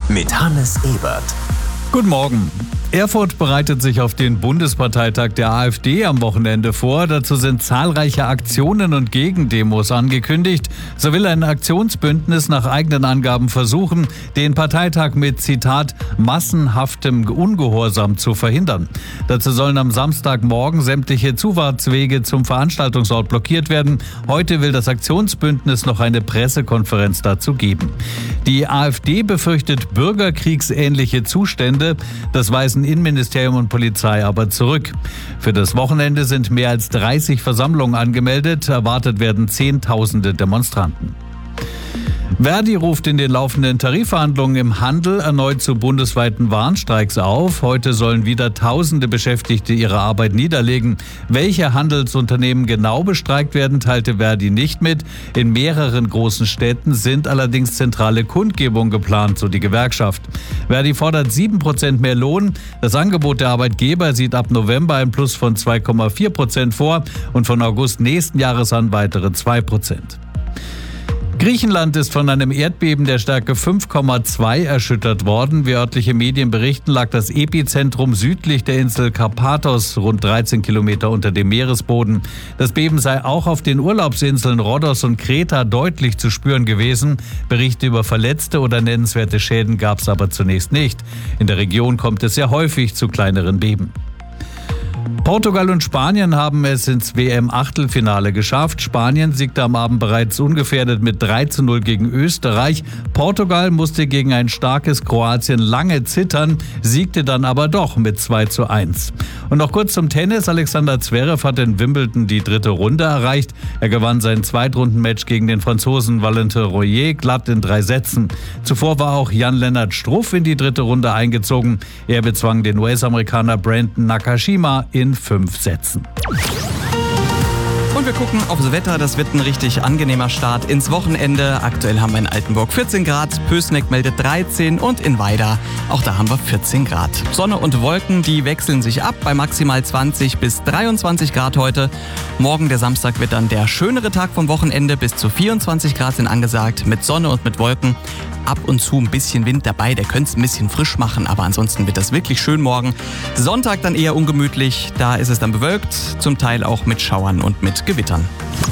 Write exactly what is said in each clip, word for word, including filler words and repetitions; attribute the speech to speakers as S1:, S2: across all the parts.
S1: mit Hannes Ebert.
S2: Guten Morgen. Erfurt bereitet sich auf den Bundesparteitag der AfD am Wochenende vor. Dazu sind zahlreiche Aktionen und Gegendemos angekündigt. So will ein Aktionsbündnis nach eigenen Angaben versuchen, den Parteitag mit, Zitat, massenhaftem Ungehorsam zu verhindern. Dazu sollen am Samstagmorgen sämtliche Zufahrtswege zum Veranstaltungsort blockiert werden. Heute will das Aktionsbündnis noch eine Pressekonferenz dazu geben. Die AfD befürchtet bürgerkriegsähnliche Zustände. Das weisen Innenministerium und Polizei aber zurück. Für das Wochenende sind mehr als dreißig Versammlungen angemeldet. Erwartet werden Zehntausende Demonstranten. Verdi ruft in den laufenden Tarifverhandlungen im Handel erneut zu bundesweiten Warnstreiks auf. Heute sollen wieder tausende Beschäftigte ihre Arbeit niederlegen. Welche Handelsunternehmen genau bestreikt werden, teilte Verdi nicht mit. In mehreren großen Städten sind allerdings zentrale Kundgebungen geplant, so die Gewerkschaft. Verdi fordert sieben Prozent mehr Lohn. Das Angebot der Arbeitgeber sieht ab November ein Plus von zwei Komma vier Prozent vor und von August nächsten Jahres an weitere zwei Prozent. Griechenland ist von einem Erdbeben der Stärke fünf Komma zwei erschüttert worden. Wie örtliche Medien berichten, lag das Epizentrum südlich der Insel Karpathos, rund dreizehn Kilometer unter dem Meeresboden. Das Beben sei auch auf den Urlaubsinseln Rhodos und Kreta deutlich zu spüren gewesen. Berichte über Verletzte oder nennenswerte Schäden gab es aber zunächst nicht. In der Region kommt es sehr häufig zu kleineren Beben. Portugal und Spanien haben es ins W M-Achtelfinale geschafft. Spanien siegte am Abend bereits ungefährdet mit drei zu null gegen Österreich. Portugal musste gegen ein starkes Kroatien lange zittern, siegte dann aber doch mit zwei zu eins. Und noch kurz zum Tennis. Alexander Zverev hat in Wimbledon die dritte Runde erreicht. Er gewann sein Zweitrundenmatch gegen den Franzosen Valentin Royer glatt in drei Sätzen. Zuvor war auch Jan-Lennart Struff in die dritte Runde eingezogen. Er bezwang den U S-Amerikaner Brandon Nakashima in fünf Sätzen.
S3: Und wir gucken aufs Wetter. Das wird ein richtig angenehmer Start ins Wochenende. Aktuell haben wir in Altenburg vierzehn Grad, Pößneck meldet dreizehn und in Weida, auch da haben wir vierzehn Grad. Sonne und Wolken, die wechseln sich ab bei maximal zwanzig bis dreiundzwanzig Grad heute. Morgen, der Samstag, wird dann der schönere Tag vom Wochenende. Bis zu vierundzwanzig Grad sind angesagt, mit Sonne und mit Wolken. Ab und zu ein bisschen Wind dabei, der könnte es ein bisschen frisch machen, aber ansonsten wird das wirklich schön morgen. Sonntag dann eher ungemütlich, da ist es dann bewölkt, zum Teil auch mit Schauern und mit Gewittern.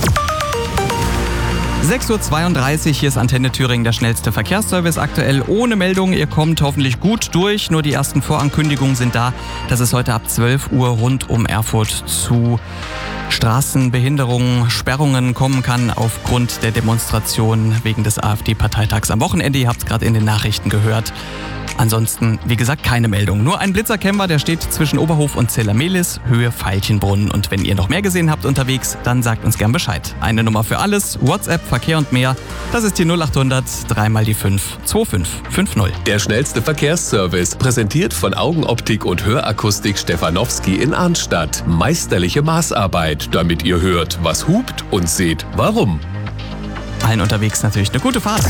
S3: sechs Uhr zweiunddreißig, hier ist Antenne Thüringen, der schnellste Verkehrsservice aktuell ohne Meldung. Ihr kommt hoffentlich gut durch, nur die ersten Vorankündigungen sind da, dass es heute ab zwölf Uhr rund um Erfurt zu Straßenbehinderungen, Sperrungen kommen kann aufgrund der Demonstration wegen des AfD-Parteitags am Wochenende. Ihr habt es gerade in den Nachrichten gehört. Ansonsten, wie gesagt, keine Meldung. Nur ein Blitzer kennen wir, der steht zwischen Oberhof und Zellermehlis, Höhe Veilchenbrunn. Und wenn ihr noch mehr gesehen habt unterwegs, dann sagt uns gern Bescheid. Eine Nummer für alles, WhatsApp, Verkehr und mehr. Das ist die null acht hundert, drei mal die fünf, zwei fünf fünf null.
S1: Der schnellste Verkehrsservice, präsentiert von Augenoptik und Hörakustik Stefanowski in Arnstadt. Meisterliche Maßarbeit, damit ihr hört, was hupt und seht, warum.
S3: Allen unterwegs natürlich eine gute Fahrt.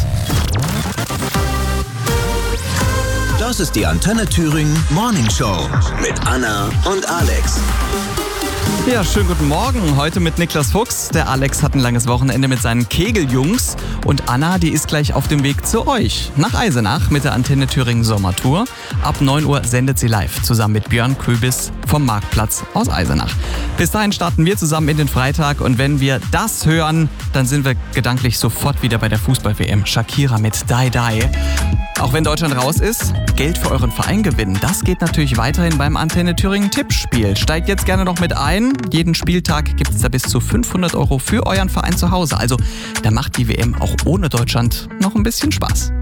S4: Das ist die Antenne Thüringen Morning Show mit Anna und Alex.
S3: Ja, schönen guten Morgen. Heute mit Niklas Fuchs. Der Alex hat ein langes Wochenende mit seinen Kegeljungs. Und Anna, die ist gleich auf dem Weg zu euch. Nach Eisenach mit der Antenne Thüringen Sommertour. Ab neun Uhr sendet sie live zusammen mit Björn Köbis vom Marktplatz aus Eisenach. Bis dahin starten wir zusammen in den Freitag. Und wenn wir das hören, dann sind wir gedanklich sofort wieder bei der Fußball-W M. Shakira mit Die Die. Auch wenn Deutschland raus ist, Geld für euren Verein gewinnen. Das geht natürlich weiterhin beim Antenne Thüringen Tippspiel. Steigt jetzt gerne noch mit ein. Jeden Spieltag gibt es da bis zu fünfhundert Euro für euren Verein zu Hause. Also da macht die W M auch ohne Deutschland noch ein bisschen Spaß.